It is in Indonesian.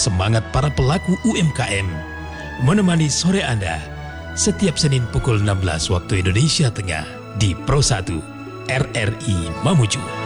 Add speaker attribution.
Speaker 1: semangat para pelaku UMKM, menemani sore Anda setiap Senin pukul 16 waktu Indonesia Tengah di Pro 1 RRI Mamuju.